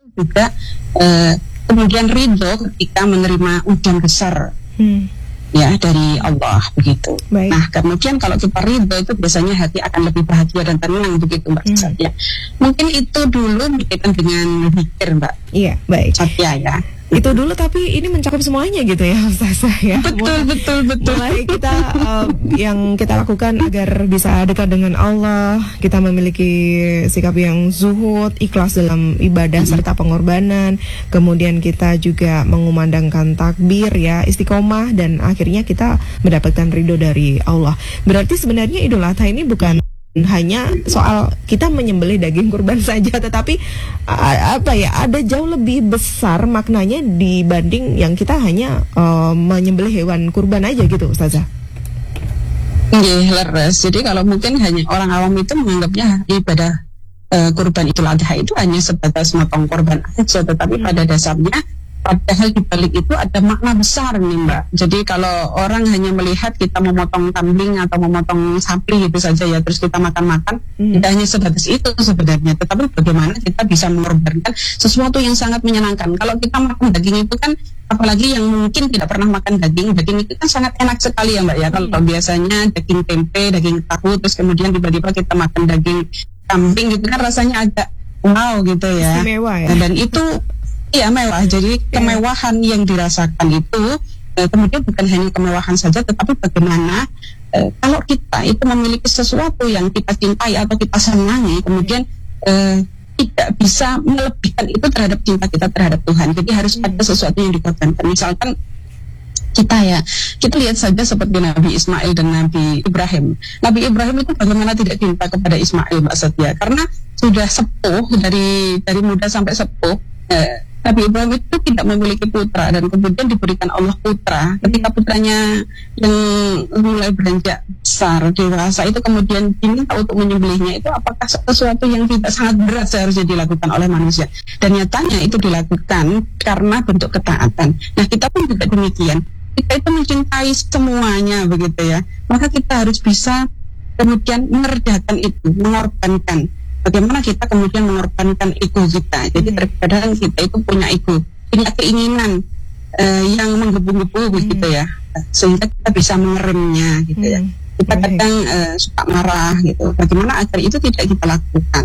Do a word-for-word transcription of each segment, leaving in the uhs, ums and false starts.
juga uh, kemudian ridho ketika menerima ujian besar hmm. ya dari Allah begitu. Baik. Nah kemudian kalau kita ridho itu biasanya hati akan lebih bahagia dan tenang begitu Mbak hmm. Satya. Mungkin itu dulu berkaitan dengan zikir Mbak. Iya baik. Satya ya. Itu dulu, tapi ini mencakup semuanya gitu ya Ustazah ya. Betul, mulai, betul, betul. Mulai kita uh, yang kita lakukan agar bisa dekat dengan Allah, kita memiliki sikap yang zuhud, ikhlas dalam ibadah mm-hmm. serta pengorbanan. Kemudian kita juga mengumandangkan takbir ya, istiqomah, dan akhirnya kita mendapatkan ridho dari Allah. Berarti sebenarnya Idul Adha ini bukan hanya soal kita menyembelih daging kurban saja, tetapi uh, apa ya, ada jauh lebih besar maknanya dibanding yang kita hanya uh, menyembelih hewan kurban aja gitu Ustazah. Iya, leres. Jadi kalau mungkin hanya orang awam itu menganggapnya ibadah uh, kurban Idul Adha itu hanya sebatas motong kurban aja, tetapi hmm. pada dasarnya padahal di balik itu ada makna besar nih Mbak. Jadi kalau orang hanya melihat kita memotong kambing atau memotong sapi gitu saja ya, terus kita makan-makan, hmm. tidak hanya sebatas itu sebenarnya. Tetapi bagaimana kita bisa mengorbankan sesuatu yang sangat menyenangkan. Kalau kita makan daging itu kan, apalagi yang mungkin tidak pernah makan daging, daging itu kan sangat enak sekali ya Mbak ya. Kalau hmm. biasanya daging tempe, daging tahu, terus kemudian tiba-tiba kita makan daging kambing gitu kan rasanya agak wow gitu ya. Istimewa ya. Dan itu iya mewah, jadi kemewahan yang dirasakan itu eh, kemudian bukan hanya kemewahan saja, tetapi bagaimana eh, kalau kita itu memiliki sesuatu yang kita cintai atau kita senangi, kemudian eh, tidak bisa melebihkan itu terhadap cinta kita terhadap Tuhan. Jadi harus ada sesuatu yang dikorbankan. Misalkan kita ya, kita lihat saja seperti Nabi Ismail dan Nabi Ibrahim. Nabi Ibrahim itu bagaimana tidak cinta kepada Ismail Mbak Satya, karena sudah sepuh, dari dari muda sampai sepuh. Eh, Nabi Ibrahim itu tidak memiliki putra, dan kemudian diberikan Allah putra. Ketika putranya yang mulai beranjak besar, dewasa, itu kemudian diminta untuk menyembelihnya, itu apakah sesuatu yang tidak sangat berat seharusnya dilakukan oleh manusia? Dan nyatanya itu dilakukan karena bentuk ketaatan. Nah kita pun juga demikian. Kita itu mencintai semuanya begitu ya. Maka kita harus bisa kemudian mengerjakan itu, mengorbankan. Bagaimana kita kemudian mengorbankan ego kita. Jadi terkadang kita itu punya ego, punya keinginan uh, yang menggebu-gebu hmm. begitu ya, sehingga kita bisa mengeremnya gitu ya. Kita kadang uh, suka marah gitu. Bagaimana agar itu tidak kita lakukan?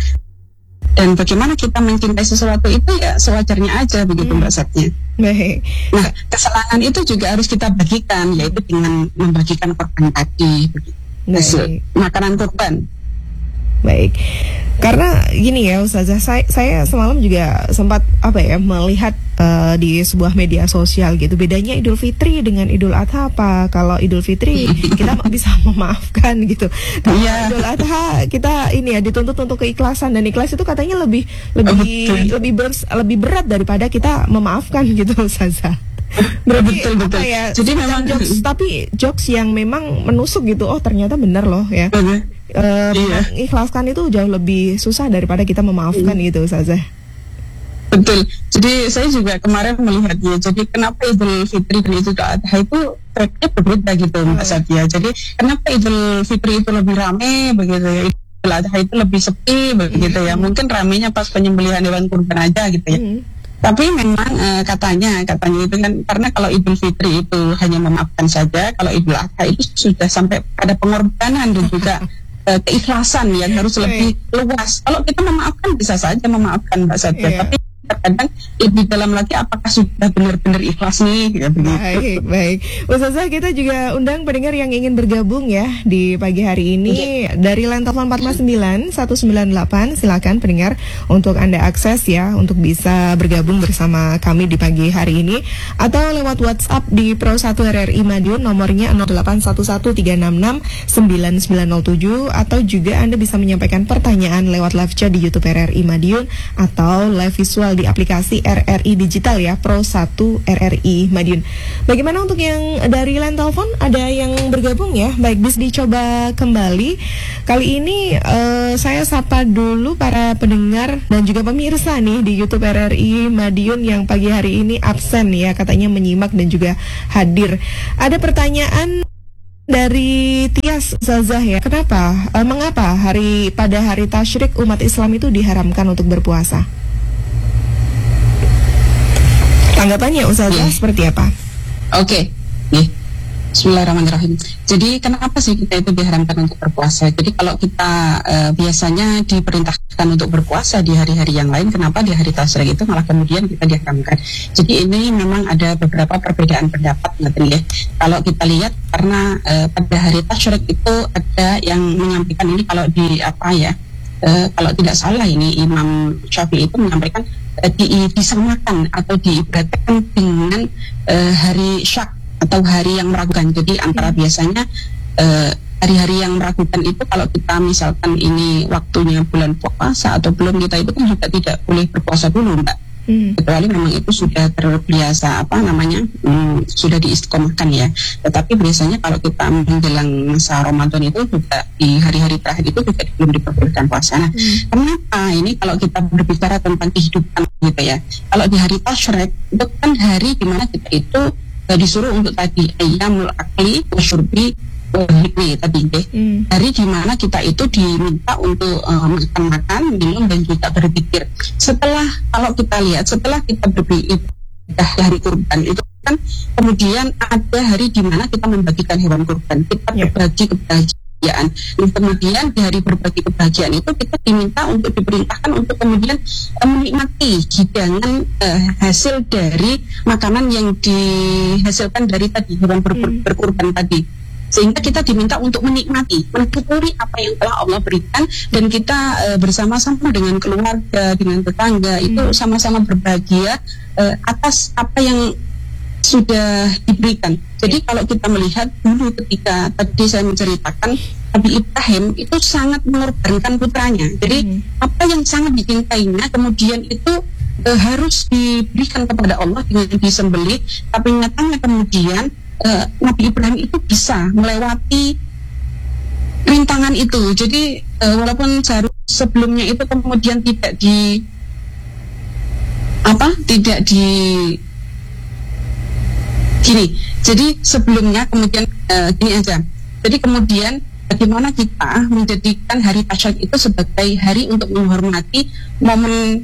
Dan bagaimana kita mencintai sesuatu itu ya sewajarnya aja begitu hmm. Mbak Satya. Baik. Nah kesenangan itu juga harus kita bagikan, yaitu dengan membagikan korban tadi, hasil makanan korban. Baik, karena gini ya Ustazah, saya, saya semalam juga sempat apa ya melihat uh, di sebuah media sosial gitu, bedanya Idul Fitri dengan Idul Adha apa? Kalau Idul Fitri kita bisa memaafkan gitu, kalau yeah. Idul Adha kita ini ya dituntut untuk keikhlasan, dan ikhlas itu katanya lebih lebih oh, lebih ber, lebih berat daripada kita memaafkan gitu Ustazah. Berarti betul, betul. Apa ya? Jadi memang jokes, tapi jokes yang memang menusuk gitu. Oh ternyata benar loh ya. Uh, iya. Mengikhlaskan itu jauh lebih susah daripada kita memaafkan hmm. gitu, Ustazah. Betul. Jadi saya juga kemarin melihatnya. Jadi kenapa Idul Fitri dan Idul Adha itu tracknya berbeda gitu, Mbak oh. Satya. Jadi kenapa Idul Fitri itu lebih ramai begitu ya? Idul Adha itu lebih sepi begitu hmm. ya. Mungkin ramainya pas penyembelihan hewan kurban aja gitu ya. Hmm. Tapi memang e, katanya katanya itu kan, karena kalau Idul Fitri itu hanya memaafkan saja, kalau Idul Adha itu sudah sampai pada pengorbanan dan juga e, keikhlasan yang harus lebih luas. Kalau kita memaafkan bisa saja memaafkan Mbak Satya, yeah. tapi kadang lebih dalam lagi apakah sudah benar-benar ikhlas nih ya, baik baik Ustazah, kita juga undang pendengar yang ingin bergabung ya di pagi hari ini okay. dari line telepon empat lima sembilan satu sembilan delapan. Silakan pendengar untuk Anda akses ya untuk bisa bergabung bersama kami di pagi hari ini, atau lewat WhatsApp di Pro satu R R I Madiun nomornya nol delapan satu satu tiga enam enam sembilan sembilan nol tujuh, atau juga Anda bisa menyampaikan pertanyaan lewat live chat di YouTube R R I Madiun atau live visual di aplikasi R R I Digital ya, Pro satu R R I Madiun. Bagaimana untuk yang dari line telepon? Ada yang bergabung ya? Baik, bis dicoba kembali. Kali ini uh, saya sapa dulu para pendengar dan juga pemirsa nih di YouTube R R I Madiun yang pagi hari ini absen ya, katanya menyimak dan juga hadir. Ada pertanyaan dari Tias Zazah ya. Kenapa? Uh, mengapa hari pada hari tasyrik umat Islam itu diharamkan untuk berpuasa? Tanggapannya Ustazah yeah. seperti apa? Oke, okay. yeah. Bismillahirrahmanirrahim. Jadi kenapa sih kita itu diharamkan untuk berpuasa? Jadi kalau kita uh, biasanya diperintahkan untuk berpuasa di hari-hari yang lain, kenapa di hari tasyrik itu malah kemudian kita diharamkan? Jadi ini memang ada beberapa perbedaan pendapat, ya. Kalau kita lihat karena uh, pada hari tasyrik itu ada yang menyampaikan ini kalau di apa ya? Uh, kalau tidak salah ini Imam Syafi'i itu menyampaikan uh, di, disamakan atau diibaratkan dengan uh, hari syak atau hari yang meragukan. Jadi antara hmm. biasanya uh, hari-hari yang meragukan itu kalau kita misalkan ini waktunya bulan puasa atau belum, kita itu kan juga tidak boleh berpuasa dulu, Mbak. Hmm. Kecuali memang itu sudah terbiasa apa namanya hmm, sudah diistiqomahkan ya. Tetapi biasanya kalau kita menjelang masa Ramadan itu juga di hari-hari terakhir itu juga belum diperbolehkan puasa. Nah, hmm. kenapa ini kalau kita berbicara tentang kehidupan gitu ya? Kalau di hari tasyrik itu kan hari di mana kita itu disuruh untuk tadi ayyamul akli wasyurbi wahikmi tadi deh. Hmm. Hari di mana kita itu diminta untuk uh, makan-makan, minum dan juga berzikir. Setelah kalau kita lihat setelah kita beribadah hari kurban itu kan kemudian ada hari di mana kita membagikan hewan kurban. Kita yeah. berbagi kebahagiaan. Dan kemudian di hari berbagi kebahagiaan itu kita diminta untuk diperintahkan untuk kemudian uh, menikmati hidangan uh, hasil dari makanan yang dihasilkan dari tadi hewan ber- hmm. berkurban tadi, sehingga kita diminta untuk menikmati, mensyukuri apa yang telah Allah berikan, dan kita uh, bersama-sama dengan keluarga, dengan tetangga hmm. itu sama-sama berbahagia uh, atas apa yang sudah diberikan. Jadi kalau kita melihat dulu ketika tadi saya menceritakan Nabi Ibrahim itu sangat mengorbankan putranya. Jadi hmm. apa yang sangat dicintainya kemudian itu e, harus diberikan kepada Allah dengan disembelih. Tapi nyatanya kemudian e, Nabi Ibrahim itu bisa melewati rintangan itu. Jadi e, walaupun sebelumnya itu kemudian tidak di apa tidak di gini, jadi sebelumnya kemudian uh, gini aja. Jadi kemudian bagaimana kita menjadikan hari tasyrik itu sebagai hari untuk menghormati momen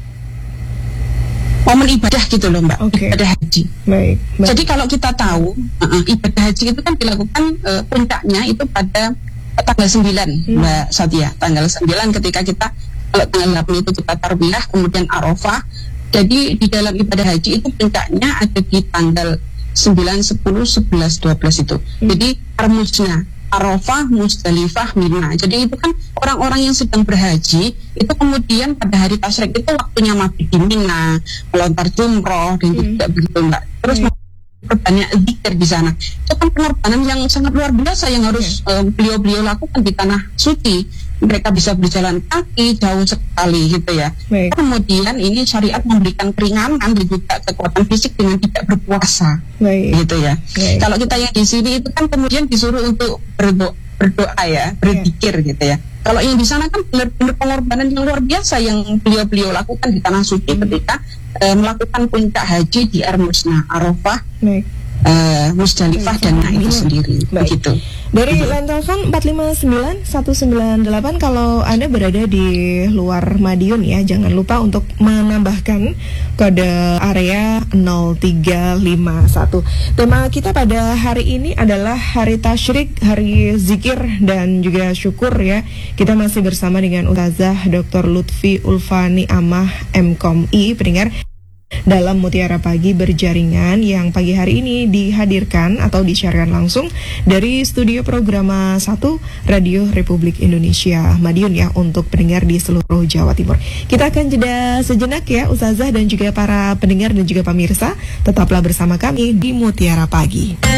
momen ibadah gitu loh, Mbak. Okay. Ibadah haji. Baik, baik. Jadi kalau kita tahu uh, ibadah haji itu kan dilakukan uh, puncaknya itu pada tanggal sembilan, hmm. Mbak Satya. Tanggal sembilan ketika kita kalau tanggal delapan itu kita tarbiyah, kemudian Arafah. Jadi di dalam ibadah haji itu puncaknya ada di tanggal sembilan, sepuluh, sebelas, dua belas itu. Hmm. Jadi Armusna, Arafah, Musdalifah, Mina. Jadi itu kan orang-orang yang sedang berhaji itu kemudian pada hari tasyrik itu waktunya mabit di Mina, melontar jumroh dan hmm. tidak begitu, Mbak. Terus hmm. banyak zikir di sana. Itu kan pengorbanan yang sangat luar biasa yang harus hmm. uh, beliau-beliau lakukan di tanah suci. Mereka bisa berjalan kaki jauh sekali gitu ya. Baik. Kemudian ini syariat memberikan keringanan dan juga kekuatan fisik dengan tidak berpuasa. Baik. Gitu ya. Baik. Kalau kita yang di sini itu kan kemudian disuruh untuk berdoa, berdoa ya, berzikir yeah. gitu ya. Kalau yang di sana kan benar-benar pengorbanan yang luar biasa yang beliau-beliau lakukan di tanah suci hmm. ketika uh, melakukan puncak haji di Armusna, Arafah, uh, Musdalifah dan Mina itu sendiri. Baik. Begitu. Dari line telepon empat lima sembilan satu sembilan delapan, kalau Anda berada di luar Madiun ya, jangan lupa untuk menambahkan kode area nol tiga lima satu. Tema kita pada hari ini adalah hari tasyrik, hari zikir dan juga syukur ya. Kita masih bersama dengan Ustazah Doktor Lutfi Ulfani Amah M Com I, pendengar, dalam Mutiara Pagi Berjaringan yang pagi hari ini dihadirkan atau disiarkan langsung dari studio Programa satu Radio Republik Indonesia Madiun ya, untuk pendengar di seluruh Jawa Timur. Kita akan jeda sejenak ya Ustazah dan juga para pendengar dan juga pemirsa, tetaplah bersama kami di Mutiara Pagi.